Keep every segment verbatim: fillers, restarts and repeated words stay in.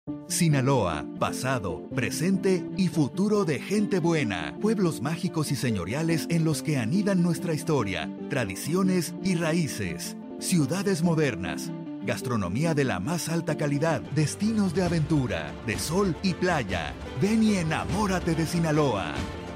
Sinaloa, pasado, presente y futuro de gente buena. Pueblos mágicos y señoriales en los que anidan nuestra historia, tradiciones y raíces. Ciudades modernas. Gastronomía de la más alta calidad. Destinos de aventura, de sol y playa. Ven y enamórate de Sinaloa.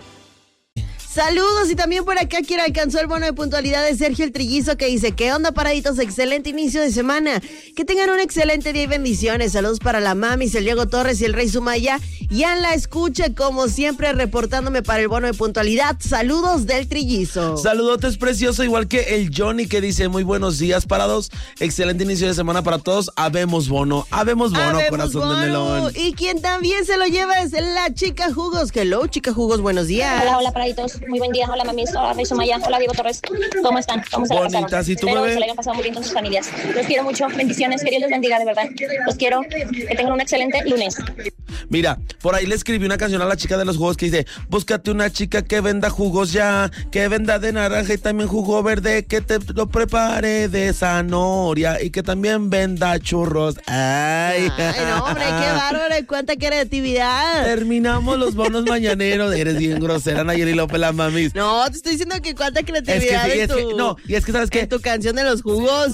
Saludos y también por acá quien alcanzó el bono de puntualidad de Sergio el Trillizo que dice, ¿qué onda paraditos? Excelente inicio de semana, que tengan un excelente día y bendiciones. Saludos para la Mamis, el Diego Torres y el Rey Sumaya y en la escucha como siempre reportándome para el bono de puntualidad. Saludos del Trillizo. Saludotes precioso, igual que el Johnny que dice, muy buenos días parados, excelente inicio de semana para todos, habemos bono, habemos bono, Habemos corazón bono. de melón. Y quien también se lo lleva es la Chica Jugos. Hello, Chica Jugos, buenos días. Hola, hola paraditos. Muy buen día, hola mamis, hola Rey Sumaya, hola Diego Torres, ¿cómo están? ¿Cómo se la pasaron? Bonitas, ¿y tú, Espero bebé? que se la hayan pasado muy bien con sus familias. Los quiero mucho, bendiciones, que Dios les bendiga de verdad. Los quiero, que tengan un excelente lunes. Mira, por ahí le escribí una canción a la chica de los jugos que dice, búscate una chica que venda jugos ya, que venda de naranja y también jugo verde, que te lo prepare de zanahoria y que también venda churros. Ay, Ay, no, hombre, qué bárbaro, cuánta creatividad. Terminamos los bonos mañaneros. Eres bien grosera, Nayeli López, la mamis. No, te estoy diciendo que cuánta Es que creatividad sí, en es tu, que, no, y es que sabes en que tu canción de los jugos.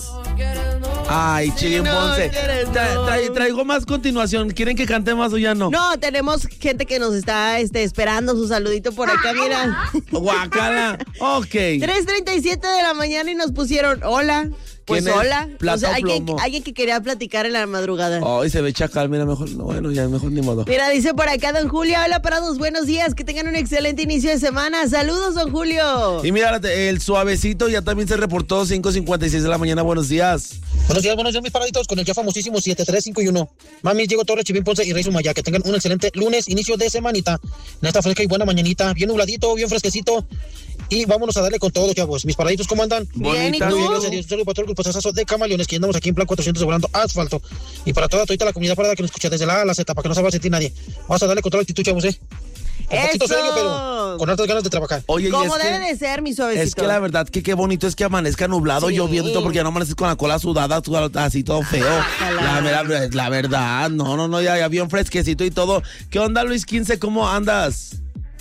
Ay, Chilín no Ponce. quieres, Tra- no. tra- traigo más continuación. ¿Quieren que cante más o ya no? No, tenemos gente que nos está este, esperando su saludito por acá, mira. Guacala. Ok. tres treinta y siete de la mañana y nos pusieron hola. Pues ¿Quién es? hola. ¿Plata O sea, o alguien, plomo? alguien que quería platicar en la madrugada. Ay, se ve chacal. Mira, mejor. No, bueno, ya mejor ni modo. Mira, dice por acá don Julio, hola parados, buenos días, que tengan un excelente inicio de semana. Saludos, don Julio. Y mira, el suavecito ya también se reportó cinco cincuenta y seis de la mañana. Buenos días. Buenos días, buenos días, mis paraditos, con el ya famosísimo siete tres cinco y uno. Mami, Diego Torres, Chivín Ponce y Rey Sumaya. Que tengan un excelente lunes, inicio de semanita. En esta fresca y buena mañanita, bien nubladito, bien fresquecito. Y vámonos a darle con todo, chavos. Mis paraditos, ¿cómo andan? Bien, ¿y Bonitas. tú? Muy bien, gracias a Dios. Un saludo para todo el grupo Sasazo de Camaleones, que andamos aquí en plan cuatrocientos volando asfalto. Y para toda, toda la comunidad parada que nos escucha desde la A a la Z, para que no se va a sentir nadie. Vamos a darle con toda la actitud, chavos, ¿eh? Con poquito ¡Eso! sueño, pero con hartas ganas de trabajar. Oye, y Como es debe que, de ser, mi suavecito. es que la verdad que qué bonito es que amanezca nublado, Sí. lloviendo y todo, porque ya no amaneces con la cola sudada, tú, así todo feo. La, la- la verdad, no, no, no, ya, ya bien fresquecito y todo. ¿Qué onda, Luis quince? ¿Cómo andas?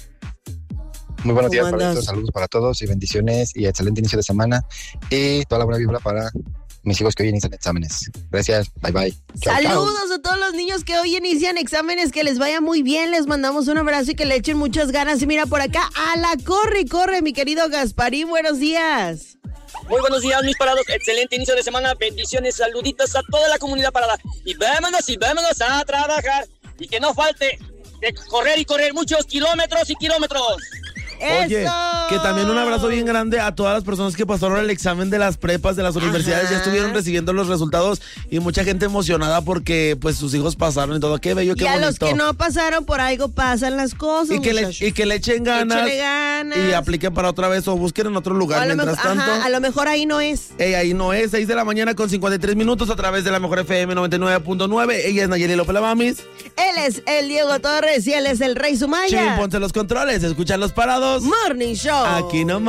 Muy buenos ¿Cómo días, andas? paraditos, saludos para todos y bendiciones y excelente inicio de semana y toda la buena vibra para mis hijos que hoy inician exámenes. Gracias, bye bye. Chao, chao. Saludos a todos los niños que hoy inician exámenes, que les vaya muy bien, les mandamos un abrazo y que le echen muchas ganas. Y mira por acá, a la corre, corre, mi querido Gasparín, buenos días. Muy buenos días, mis parados. Excelente inicio de semana. Bendiciones, saluditos a toda la comunidad parada. Y vámonos y vámonos a trabajar. Y que no falte de correr y correr muchos kilómetros y kilómetros. Oye, ¡Eso! que también un abrazo bien grande a todas las personas que pasaron el examen de las prepas, de las universidades, ya estuvieron recibiendo los resultados y mucha gente emocionada porque pues sus hijos pasaron y todo. Qué bello, qué Y a bonito. los que no pasaron, por algo pasan las cosas, y que, le, muchachos. y que le echen ganas, Échale ganas. y apliquen para otra vez o busquen en otro O lugar. a lo Mientras mejor- tanto, ajá, a lo mejor ahí no es. ey, ahí no es, seis de la mañana con cincuenta y tres minutos a través de la mejor F M noventa y nueve punto nueve. Ella es Nayeli López, la mamis. Él es el Diego Torres y él es el Rey Chivin, Sumaya. ponte los controles, escuchan los parados. Morning Show. Aquí nomás.